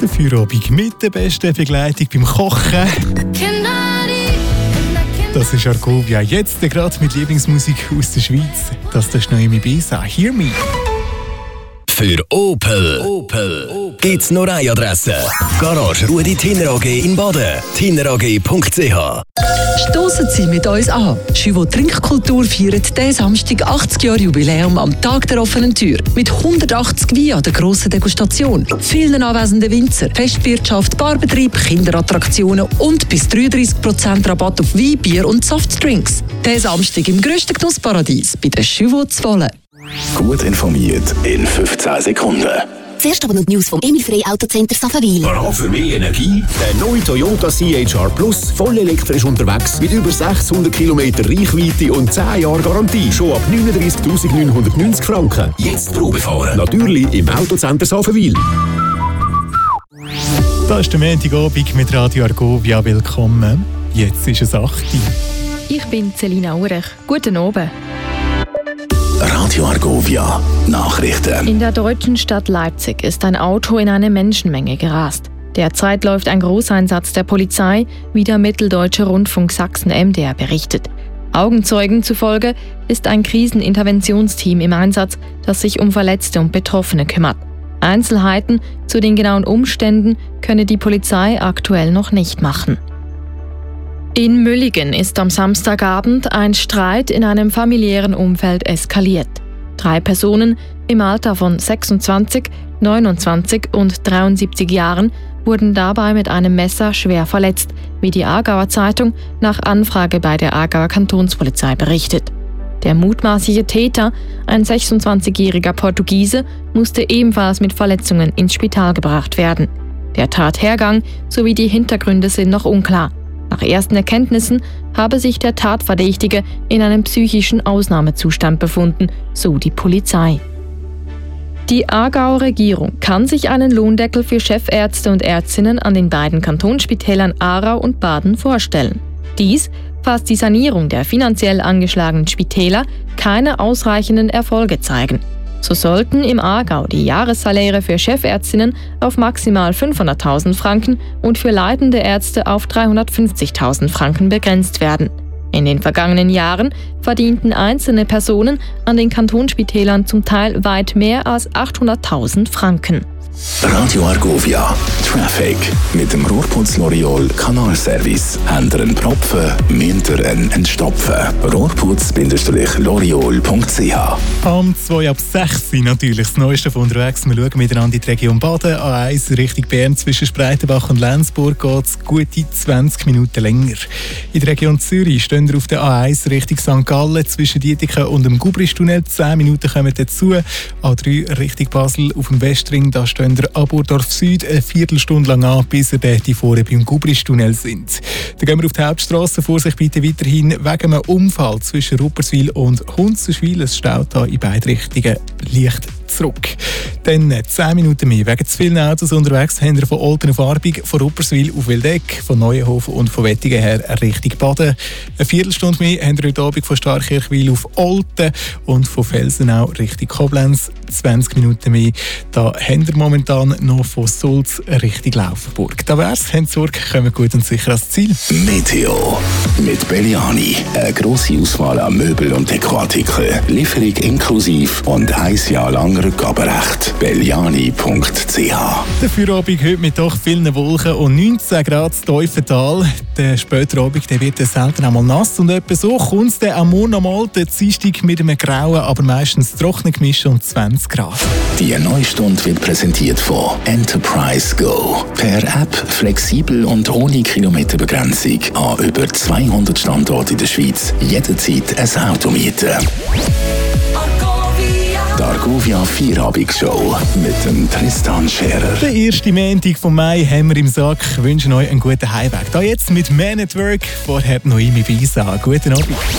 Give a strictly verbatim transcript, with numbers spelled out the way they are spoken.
Der Feierabend mit der besten Begleitung beim Kochen. Das ist Argovia. Jetzt gerade mit Lieblingsmusik aus der Schweiz. Das ist Noemi Bisa. Hear Me. Für Opel. Opel. Gibt's nur eine Adresse. Garage Rudi Tinner A G in Baden. tinner a g punkt c h. Stossen Sie mit uns an. Chivo Trinkkultur feiert diesen Samstag achtzig Jahre Jubiläum am Tag der offenen Tür. Mit hundertachtzig Wein an der grossen Degustation, vielen anwesenden Winzer, Festwirtschaft, Barbetrieb, Kinderattraktionen und bis dreiunddreissig Prozent Rabatt auf Wein, Bier und Softdrinks. Diesen Samstag im grössten Genussparadies bei der Chivo Zwolle. Gut informiert in fünfzehn Sekunden. Zuerst aber noch die News vom Emil Frey Autocenter Saffenwil. Parat für mehr Energie? Der neue Toyota C H R Plus, voll elektrisch unterwegs, mit über sechshundert Kilometer Reichweite und zehn Jahre Garantie. Schon ab neununddreissigtausendneunhundertneunzig Franken. Jetzt Probe fahren. Natürlich im Autocenter Saffenwil. Das ist der Montagabend mit Radio Argovia. Willkommen. Jetzt ist es acht Uhr. Ich bin Selina Urech. Guten Abend. Radio Argovia. Nachrichten. In der deutschen Stadt Leipzig ist ein Auto in eine Menschenmenge gerast. Derzeit läuft ein Großeinsatz der Polizei, wie der Mitteldeutsche Rundfunk Sachsen M D R berichtet. Augenzeugen zufolge ist ein Kriseninterventionsteam im Einsatz, das sich um Verletzte und Betroffene kümmert. Einzelheiten zu den genauen Umständen könne die Polizei aktuell noch nicht machen. In Mülligen ist am Samstagabend ein Streit in einem familiären Umfeld eskaliert. Drei Personen im Alter von sechsundzwanzig, neunundzwanzig und dreiundsiebzig Jahren wurden dabei mit einem Messer schwer verletzt, wie die Aargauer Zeitung nach Anfrage bei der Aargauer Kantonspolizei berichtet. Der mutmaßliche Täter, ein sechsundzwanzigjähriger Portugiese, musste ebenfalls mit Verletzungen ins Spital gebracht werden. Der Tathergang sowie die Hintergründe sind noch unklar. Nach ersten Erkenntnissen habe sich der Tatverdächtige in einem psychischen Ausnahmezustand befunden, so die Polizei. Die Aargauer Regierung kann sich einen Lohndeckel für Chefärzte und Ärztinnen an den beiden Kantonsspitälern Aarau und Baden vorstellen. Dies, falls die Sanierung der finanziell angeschlagenen Spitäler keine ausreichenden Erfolge zeigen. So sollten im Aargau die Jahressaläre für Chefärztinnen auf maximal fünfhunderttausend Franken und für leitende Ärzte auf dreihundertfünfzigtausend Franken begrenzt werden. In den vergangenen Jahren verdienten einzelne Personen an den Kantonsspitälern zum Teil weit mehr als achthunderttausend Franken. Radio Argovia. Traffic. Mit dem Rohrputz L'Oreal Kanalservice. Ändern Propfen, müsst einen entstopfen. rohrputz Bindestrich L'Oreal punkt c h. Am zwei ab sechs natürlich das Neueste von unterwegs. Wir schauen miteinander in die Region Baden. A eins Richtung Bern zwischen Spreitenbach und Lenzburg geht es gute zwanzig Minuten länger. In der Region Zürich stehen wir auf der A eins Richtung Sankt Gallen zwischen Dietiken und dem Gubristunnel. zehn Minuten kommen dazu. A drei Richtung Basel auf dem Westring. Da stehen wir Aburdorf Süd eine Viertelstunde lang an, bis wir die vorne beim Gubristunnel sind. Dann gehen wir auf die Hauptstrasse. Vorsicht bitte weiterhin wegen einem Unfall zwischen Rupperswil und Hunzenswil. Es staut da in beide Richtungen leicht zurück. Dann zehn Minuten mehr. Wegen zu vielen Autos unterwegs haben wir von Olten auf Arbig, von Rupperswil auf Wildeck, von Neuenhofen und von Wettingen her Richtung Baden. Eine Viertelstunde mehr haben wir heute Abend von Starkirchwil auf Olten und von Felsenau Richtung Koblenz. zwanzig Minuten mehr. Da haben wir momentan noch von Sulz Richtung Laufenburg. Da wär's. Habt Sorge, kommen gut und sicher ans Ziel. Meteo. Mit Belliani. Eine grosse Auswahl an Möbel- und Dekoartikeln. Lieferung inklusiv und ein Jahr lang Rückgaberecht. belliani punkt c h. Der Feierabend heute mit doch vielen Wolken und neunzehn Grad in Teufental. Der spätere Abend der wird selten einmal nass und etwa so kommt es dann am Morgen einmal der Dienstag mit einem grauen, aber meistens trockenen Gemisch und zwanzig Grad. Die neue Stunde wird präsentiert von Enterprise Go. Per App flexibel und ohne Kilometerbegrenzung an über zweihundert Standorten in der Schweiz jederzeit ein Auto mieten. Die Argovia Feierabend-Show mit dem Tristan Scherer. Der erste Montag vom Mai haben wir im Sack. Wir wünschen euch einen guten Heimweg. Da jetzt mit Man at Work, vorher Noemi Bisa. Guten Abend.